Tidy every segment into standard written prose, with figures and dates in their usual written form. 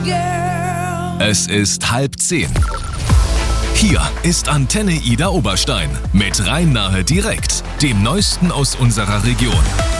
Es ist 9:30. Hier ist Antenne Ida Oberstein mit Rhein-Nahe direkt, dem Neuesten aus unserer Region.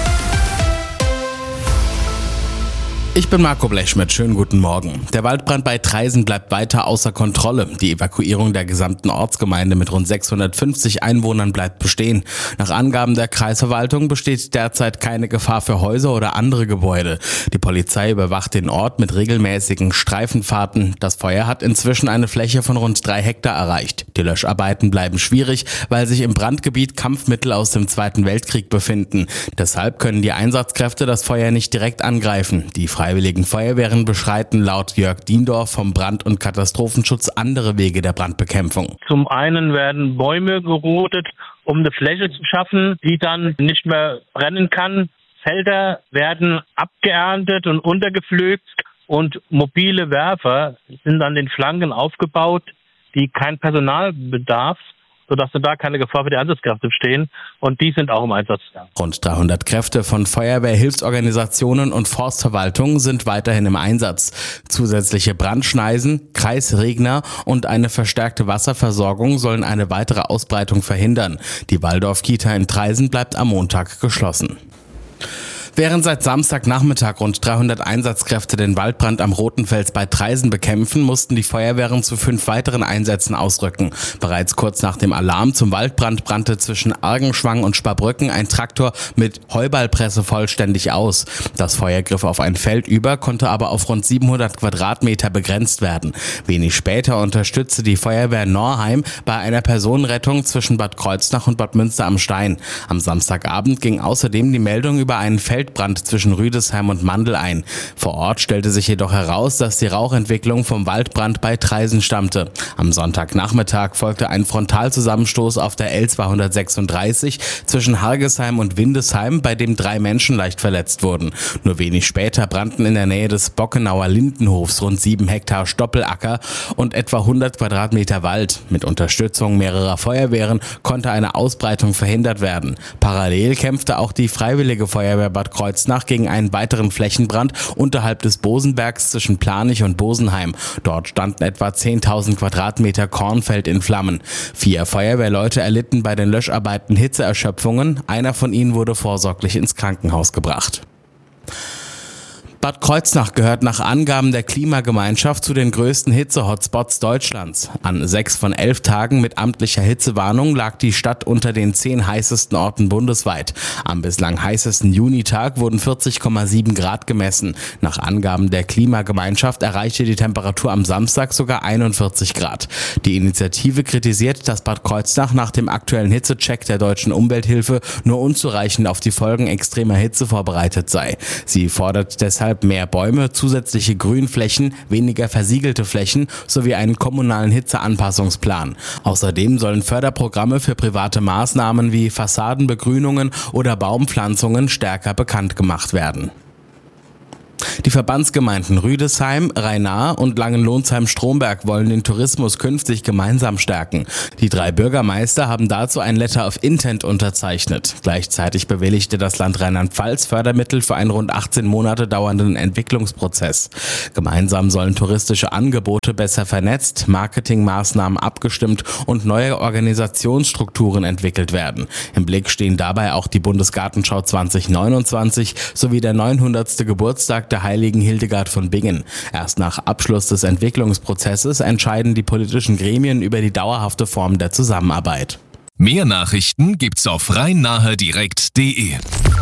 Ich bin Marco Blechschmidt, schönen guten Morgen. Der Waldbrand bei Traisen bleibt weiter außer Kontrolle. Die Evakuierung der gesamten Ortsgemeinde mit rund 650 Einwohnern bleibt bestehen. Nach Angaben der Kreisverwaltung besteht derzeit keine Gefahr für Häuser oder andere Gebäude. Die Polizei überwacht den Ort mit regelmäßigen Streifenfahrten. Das Feuer hat inzwischen eine Fläche von rund 3 Hektar erreicht. Die Löscharbeiten bleiben schwierig, weil sich im Brandgebiet Kampfmittel aus dem Zweiten Weltkrieg befinden. Deshalb können die Einsatzkräfte das Feuer nicht direkt angreifen. Die Freiwilligen Feuerwehren beschreiten laut Jörg Diendorf vom Brand- und Katastrophenschutz andere Wege der Brandbekämpfung. Zum einen werden Bäume gerodet, um eine Fläche zu schaffen, die dann nicht mehr brennen kann. Felder werden abgeerntet und untergepflügt und mobile Werfer sind an den Flanken aufgebaut, die kein Personal bedarf, sodass da keine Gefahr für die Einsatzkräfte bestehen, und die sind auch im Einsatz. Rund 300 Kräfte von Feuerwehr, Hilfsorganisationen und Forstverwaltung sind weiterhin im Einsatz. Zusätzliche Brandschneisen, Kreisregner und eine verstärkte Wasserversorgung sollen eine weitere Ausbreitung verhindern. Die Waldorf-Kita in Traisen bleibt am Montag geschlossen. Während seit Samstagnachmittag rund 300 Einsatzkräfte den Waldbrand am Rotenfels bei Traisen bekämpfen, mussten die Feuerwehren zu 5 weiteren Einsätzen ausrücken. Bereits kurz nach dem Alarm zum Waldbrand brannte zwischen Argenschwang und Sparbrücken ein Traktor mit Heuballpresse vollständig aus. Das Feuer griff auf ein Feld über, konnte aber auf rund 700 Quadratmeter begrenzt werden. Wenig später unterstützte die Feuerwehr Norheim bei einer Personenrettung zwischen Bad Kreuznach und Bad Münster am Stein. Am Samstagabend ging außerdem die Meldung über einen Feldbrand zwischen Rüdesheim und Mandl ein. Vor Ort stellte sich jedoch heraus, dass die Rauchentwicklung vom Waldbrand bei Traisen stammte. Am Sonntagnachmittag folgte ein Frontalzusammenstoß auf der L236 zwischen Hargesheim und Windesheim, bei dem 3 Menschen leicht verletzt wurden. Nur wenig später brannten in der Nähe des Bockenauer Lindenhofs rund 7 Hektar Stoppelacker und etwa 100 Quadratmeter Wald. Mit Unterstützung mehrerer Feuerwehren konnte eine Ausbreitung verhindert werden. Parallel kämpfte auch die Freiwillige Feuerwehr Bad Kreuznach gegen einen weiteren Flächenbrand unterhalb des Bosenbergs zwischen Planich und Bosenheim. Dort standen etwa 10.000 Quadratmeter Kornfeld in Flammen. 4 Feuerwehrleute erlitten bei den Löscharbeiten Hitzeerschöpfungen. Einer von ihnen wurde vorsorglich ins Krankenhaus gebracht. Bad Kreuznach gehört nach Angaben der Klimagemeinschaft zu den größten Hitze-Hotspots Deutschlands. An 6 von 11 Tagen mit amtlicher Hitzewarnung lag die Stadt unter den 10 heißesten Orten bundesweit. Am bislang heißesten Junitag wurden 40,7 Grad gemessen. Nach Angaben der Klimagemeinschaft erreichte die Temperatur am Samstag sogar 41 Grad. Die Initiative kritisiert, dass Bad Kreuznach nach dem aktuellen Hitzecheck der Deutschen Umwelthilfe nur unzureichend auf die Folgen extremer Hitze vorbereitet sei. Sie fordert deshalb mehr Bäume, zusätzliche Grünflächen, weniger versiegelte Flächen sowie einen kommunalen Hitzeanpassungsplan. Außerdem sollen Förderprogramme für private Maßnahmen wie Fassadenbegrünungen oder Baumpflanzungen stärker bekannt gemacht werden. Die Verbandsgemeinden Rüdesheim, Rhein-Nahe und Langenlonsheim-Stromberg wollen den Tourismus künftig gemeinsam stärken. Die 3 Bürgermeister haben dazu ein Letter of Intent unterzeichnet. Gleichzeitig bewilligte das Land Rheinland-Pfalz Fördermittel für einen rund 18 Monate dauernden Entwicklungsprozess. Gemeinsam sollen touristische Angebote besser vernetzt, Marketingmaßnahmen abgestimmt und neue Organisationsstrukturen entwickelt werden. Im Blick stehen dabei auch die Bundesgartenschau 2029 sowie der 900. Geburtstag der Heiligen Hildegard von Bingen. Erst nach Abschluss des Entwicklungsprozesses entscheiden die politischen Gremien über die dauerhafte Form der Zusammenarbeit. Mehr Nachrichten gibt's auf rhein-nahe-direkt.de.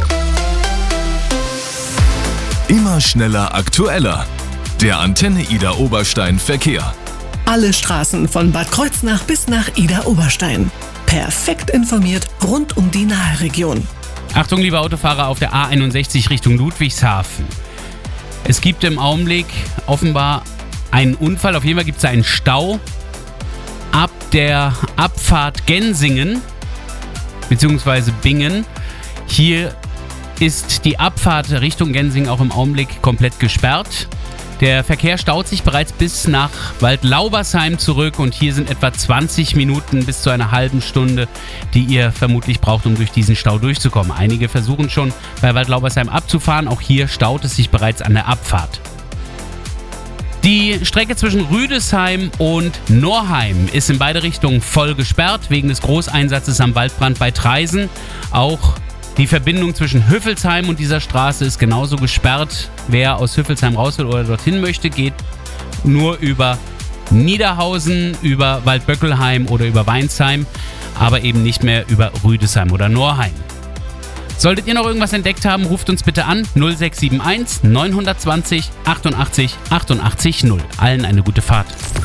Immer schneller, aktueller. Der Antenne Ida Oberstein Verkehr. Alle Straßen von Bad Kreuznach bis nach Ida Oberstein. Perfekt informiert rund um die Nahe-Region. Achtung, liebe Autofahrer auf der A61 Richtung Ludwigshafen. Es gibt im Augenblick offenbar einen Unfall. Auf jeden Fall gibt es einen Stau ab der Abfahrt Gensingen bzw. Bingen. Hier ist die Abfahrt Richtung Gensingen auch im Augenblick komplett gesperrt. Der Verkehr staut sich bereits bis nach Waldlaubersheim zurück und hier sind etwa 20 Minuten bis zu einer halben Stunde, die ihr vermutlich braucht, um durch diesen Stau durchzukommen. Einige versuchen schon bei Waldlaubersheim abzufahren, auch hier staut es sich bereits an der Abfahrt. Die Strecke zwischen Rüdesheim und Norheim ist in beide Richtungen voll gesperrt, wegen des Großeinsatzes am Waldbrand bei Traisen. Auch die Verbindung zwischen Hüffelsheim und dieser Straße ist genauso gesperrt. Wer aus Hüffelsheim raus will oder dorthin möchte, geht nur über Niederhausen, über Waldböckelheim oder über Weinsheim, aber eben nicht mehr über Rüdesheim oder Norheim. Solltet ihr noch irgendwas entdeckt haben, ruft uns bitte an 0671 920 88 88 0. Allen eine gute Fahrt.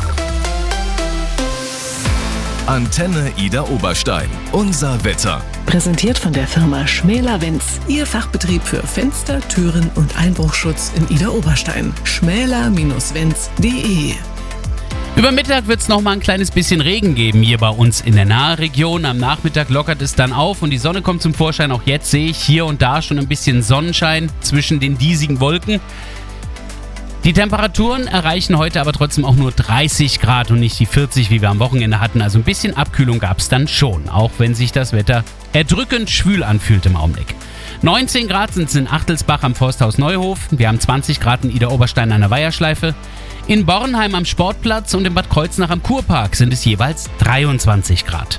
Antenne Ida Oberstein. Unser Wetter. Präsentiert von der Firma Schmäler-Wenz. Ihr Fachbetrieb für Fenster, Türen und Einbruchschutz in Ida Oberstein. schmäler-wenz.de. Über Mittag wird es noch mal ein kleines bisschen Regen geben hier bei uns in der Nahregion. Am Nachmittag lockert es dann auf und die Sonne kommt zum Vorschein. Auch jetzt sehe ich hier und da schon ein bisschen Sonnenschein zwischen den diesigen Wolken. Die Temperaturen erreichen heute aber trotzdem auch nur 30 Grad und nicht die 40, wie wir am Wochenende hatten. Also ein bisschen Abkühlung gab es dann schon, auch wenn sich das Wetter erdrückend schwül anfühlt im Augenblick. 19 Grad sind es in Achtelsbach am Forsthaus Neuhof. Wir haben 20 Grad in Ida Oberstein an der Weiherschleife. In Bornheim am Sportplatz und in Bad Kreuznach am Kurpark sind es jeweils 23 Grad.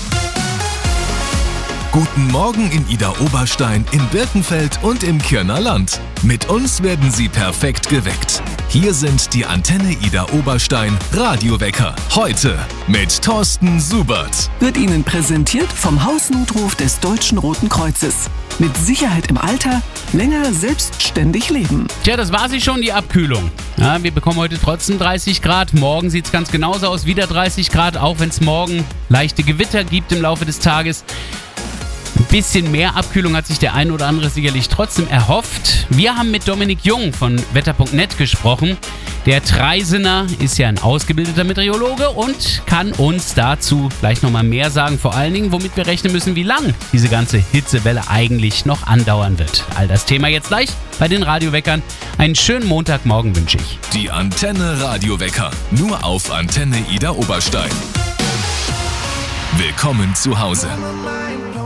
Guten Morgen in Ida Oberstein, in Birkenfeld und im Kirner Land. Mit uns werden Sie perfekt geweckt. Hier sind die Antenne Ida Oberstein Radiowecker. Heute mit Thorsten Subert. Wird Ihnen präsentiert vom Hausnotruf des Deutschen Roten Kreuzes. Mit Sicherheit im Alter, länger selbstständig leben. Tja, das war sie schon, die Abkühlung. Ja, wir bekommen heute trotzdem 30 Grad. Morgen sieht es ganz genauso aus, wieder 30 Grad, auch wenn es morgen leichte Gewitter gibt im Laufe des Tages. Ein bisschen mehr Abkühlung hat sich der ein oder andere sicherlich trotzdem erhofft. Wir haben mit Dominik Jung von wetter.net gesprochen. Der Treisener ist ja ein ausgebildeter Meteorologe und kann uns dazu gleich nochmal mehr sagen. Vor allen Dingen, womit wir rechnen müssen, wie lang diese ganze Hitzewelle eigentlich noch andauern wird. All das Thema jetzt gleich bei den Radioweckern. Einen schönen Montagmorgen wünsche ich. Die Antenne Radiowecker. Nur auf Antenne Ida Oberstein. Willkommen zu Hause.